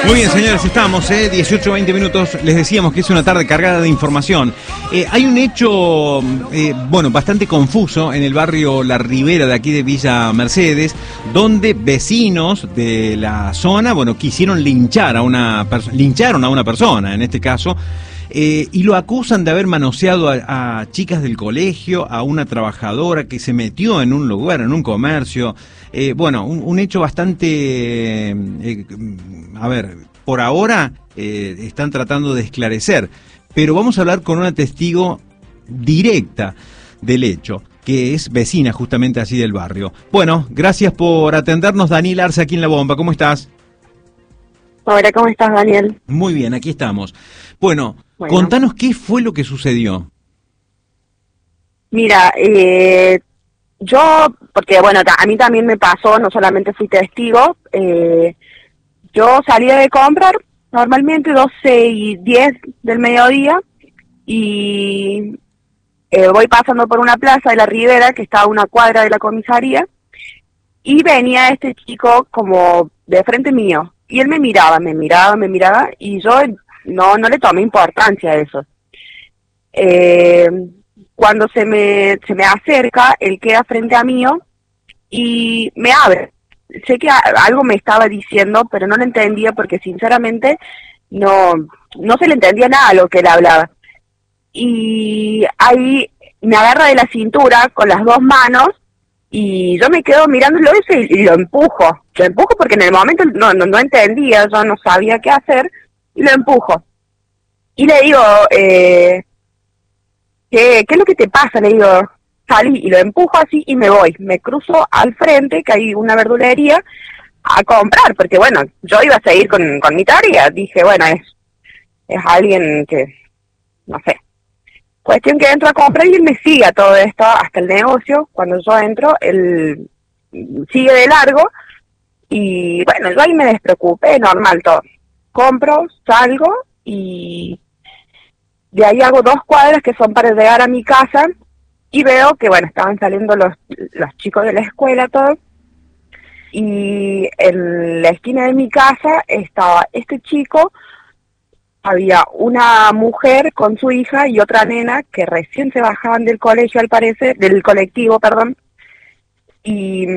Muy bien, señores, estamos, 18, 20 minutos. Les decíamos que es una tarde cargada de información. Hay un hecho, bastante confuso en el barrio La Ribera de aquí de Villa Mercedes, donde vecinos de la zona, quisieron lincharon a una persona, en este caso, y lo acusan de haber manoseado a chicas del colegio, a una trabajadora que se metió en un lugar, en un comercio. Un hecho bastante, por ahora están tratando de esclarecer, pero vamos a hablar con una testigo directa del hecho, que es vecina justamente así del barrio. Bueno, gracias por atendernos, Daniel Arce, aquí en La Bomba. ¿Cómo estás? Hola, ¿cómo estás, Daniel? Muy bien, aquí estamos. Bueno, contanos qué fue lo que sucedió. Mira, porque a mí también me pasó, no solamente fui testigo, yo salía de comprar normalmente 12:10 del mediodía y voy pasando por una plaza de La Ribera que está a una cuadra de la comisaría y venía este chico como de frente mío y él me miraba y yo no le tomé importancia a eso. Cuando se me acerca, él queda frente a mí y me abre. Sé que algo me estaba diciendo, pero no lo entendía porque sinceramente no se le entendía nada a lo que él hablaba. Y ahí me agarra de la cintura con las dos manos y yo me quedo mirándolo eso y lo empujo. Lo empujo porque en el momento no entendía, yo no sabía qué hacer y lo empujo. Y le digo, ¿qué es lo que te pasa? Le digo, salí y lo empujo así y me voy. Me cruzo al frente, que hay una verdulería, a comprar, porque yo iba a seguir con mi tarea. Dije, es alguien que, no sé. Cuestión que entro a comprar y él me sigue a todo esto hasta el negocio. Cuando yo entro, él sigue de largo y yo ahí me despreocupé, normal todo. Compro, salgo y de ahí hago 2 cuadras que son para llegar a mi casa y veo que, estaban saliendo los chicos de la escuela, todos. Y en la esquina de mi casa estaba este chico, había una mujer con su hija y otra nena que recién se bajaban del colegio, al parecer, del colectivo, perdón. Y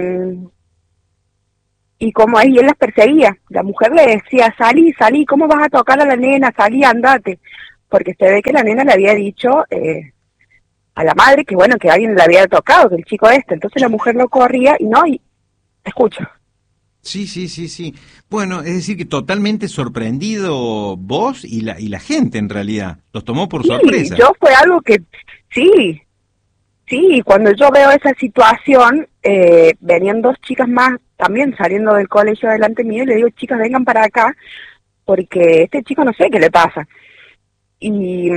como ahí él las perseguía, la mujer le decía, salí, ¿cómo vas a tocar a la nena? Salí, andate. Porque se ve que la nena le había dicho a la madre que que alguien le había tocado, que el chico entonces la mujer lo corría y escucho. Sí. Bueno, es decir que totalmente sorprendido vos y la gente en realidad, los tomó por sorpresa. Yo fue algo que, sí, cuando yo veo esa situación, venían 2 chicas más también saliendo del colegio delante mío y le digo, chicas, vengan para acá, porque este chico no sé qué le pasa. Y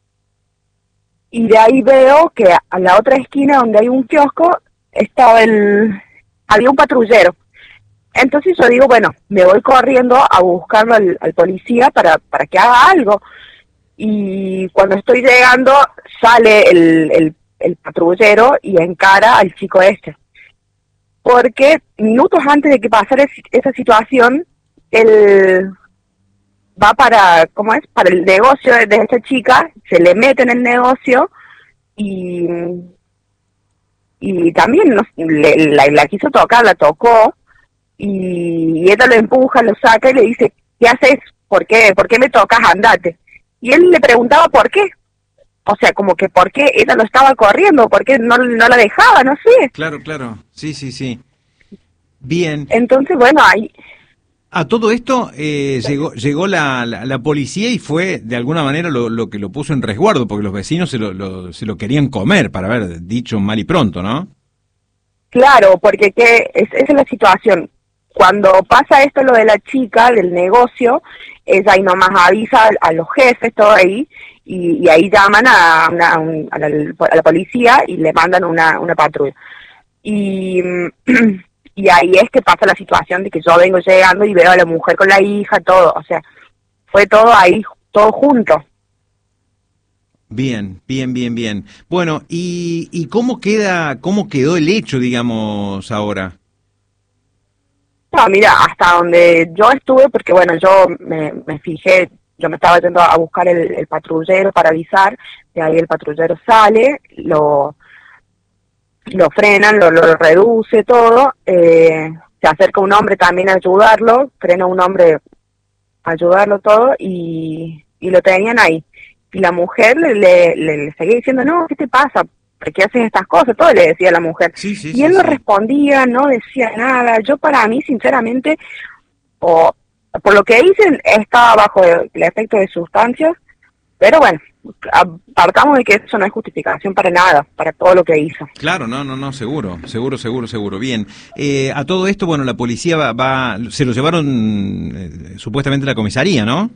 de ahí veo que a la otra esquina donde hay un kiosco había un patrullero. Entonces yo digo, me voy corriendo a buscarlo al policía para que haga algo. Y cuando estoy llegando sale el patrullero y encara al chico porque minutos antes de que pasara esa situación, él va para el negocio de esta chica, se le mete en el negocio y también la quiso tocar, la tocó y ella lo empuja, lo saca y le dice, ¿qué haces? ¿Por qué me tocas? Andate. Y él le preguntaba por qué. O sea, como que por qué ella lo estaba corriendo, por qué no la dejaba, no sé. Claro. Sí. Bien. Entonces, ahí... A todo esto llegó la policía y fue de alguna manera lo que lo puso en resguardo, porque los vecinos se lo querían comer, para haber dicho mal y pronto, ¿no? Claro, porque esa es la situación. Cuando pasa esto, lo de la chica, del negocio, ella ahí nomás avisa a los jefes, todo ahí, y ahí llaman a la policía y le mandan una patrulla. Y ahí es que pasa la situación de que yo vengo llegando y veo a la mujer con la hija, todo, o sea, fue todo ahí, todo junto. Bien. Bueno, ¿y cómo quedó el hecho, digamos, ahora? No, mira, hasta donde yo estuve, porque bueno, yo me fijé, yo me estaba yendo a buscar el patrullero para avisar, de ahí el patrullero sale, lo frenan, lo reduce todo, se acerca un hombre también a ayudarlo, frena un hombre a ayudarlo todo y lo tenían ahí. Y la mujer le seguía diciendo, no, ¿qué te pasa? ¿Por qué haces estas cosas? Todo le decía a la mujer. Sí, sí, Y él sí, no sí. respondía, no decía nada. Yo para mí, sinceramente, por lo que hice, estaba bajo el efecto de sustancias, pero bueno, apartamos de que eso no es justificación para nada, para todo lo que hizo. Claro, no, seguro. Bien, a todo esto, bueno, la policía se lo llevaron supuestamente a la comisaría, ¿no?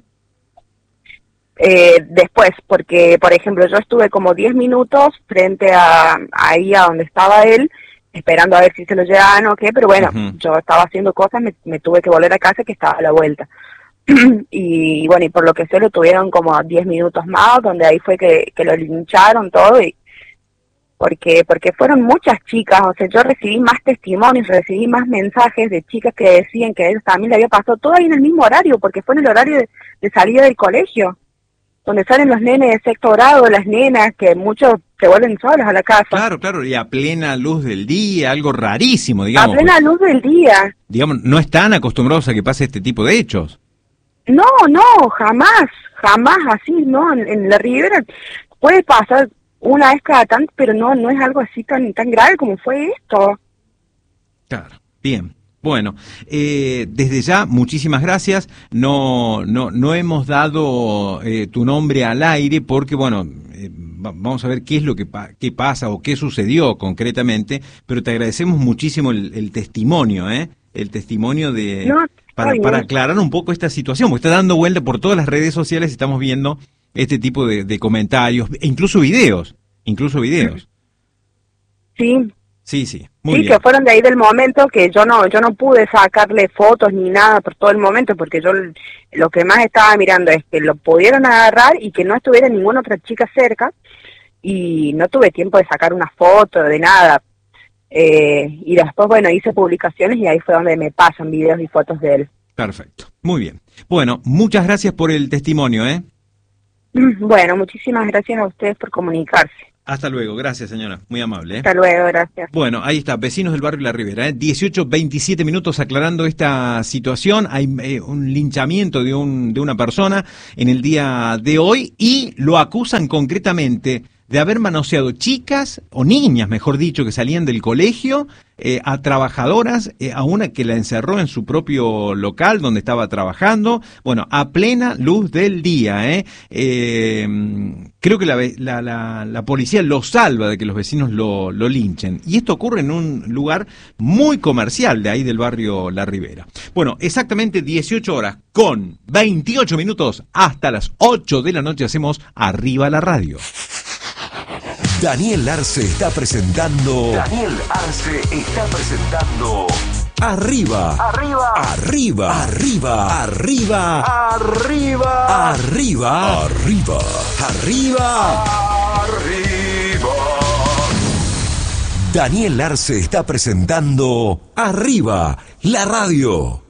Después, porque, por ejemplo, yo estuve como 10 minutos frente ahí a donde estaba él, esperando a ver si se lo llevaban o qué, pero bueno, yo estaba haciendo cosas, me tuve que volver a casa que estaba a la vuelta. Y bueno, y por lo que sé lo tuvieron como 10 minutos más, donde ahí fue que lo lincharon todo, y porque fueron muchas chicas, o sea, yo recibí más testimonios, recibí más mensajes de chicas que decían que a ellos también le había pasado todo ahí en el mismo horario, porque fue en el horario de salida del colegio, donde salen los nenes de sexto grado, las nenas, que muchos se vuelven solos a la casa. Claro, y a plena luz del día, algo rarísimo, digamos. A plena luz del día. Digamos, no están acostumbrados a que pase este tipo de hechos. No, jamás así, ¿no? En la Ribera puede pasar una vez cada tanto, pero no es algo así tan grave como fue esto. Claro, bien. Bueno, desde ya, muchísimas gracias. No hemos dado tu nombre al aire porque, bueno, vamos a ver qué es lo qué pasa o qué sucedió concretamente, pero te agradecemos muchísimo el testimonio, el testimonio de... No, para aclarar un poco esta situación, porque está dando vuelta por todas las redes sociales y estamos viendo este tipo de comentarios, e incluso videos. Sí, muy bien. Que fueron de ahí del momento que yo no pude sacarle fotos ni nada por todo el momento, porque yo lo que más estaba mirando es que lo pudieron agarrar y que no estuviera ninguna otra chica cerca, y no tuve tiempo de sacar una foto, de nada. Y después, bueno, hice publicaciones y ahí fue donde me pasan videos y fotos de él. Perfecto, muy bien. Bueno, muchas gracias por el testimonio, Bueno, muchísimas gracias a ustedes por comunicarse. Hasta luego, gracias señora, muy amable. Hasta luego, gracias. Bueno, ahí está, vecinos del barrio La Ribera, 18-27 minutos aclarando esta situación. Hay un linchamiento de una persona en el día de hoy y lo acusan concretamente de haber manoseado chicas, o niñas, mejor dicho, que salían del colegio, a trabajadoras, a una que la encerró en su propio local donde estaba trabajando, bueno, a plena luz del día. Creo que la policía lo salva de que los vecinos lo linchen. Y esto ocurre en un lugar muy comercial de ahí del barrio La Ribera. Bueno, exactamente 18 horas con 28 minutos hasta las 8 de la noche hacemos Arriba la Radio. Daniel Arce está presentando. Arriba. Daniel Arce está presentando Arriba, la radio.